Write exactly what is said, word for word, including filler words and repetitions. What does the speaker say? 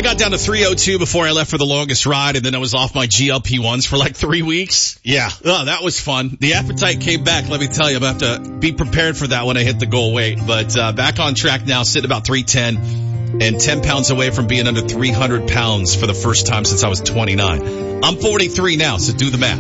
got down to three oh two before I left for the longest ride, and then I was off my G L P ones for like three weeks. Yeah, oh, that was fun. The appetite came back, let me tell you. I'm going to have to be prepared for that when I hit the goal weight. But uh, back on track now, sitting about three ten and ten pounds away from being under three hundred pounds for the first time since I was twenty-nine. I'm forty-three now, so do the math.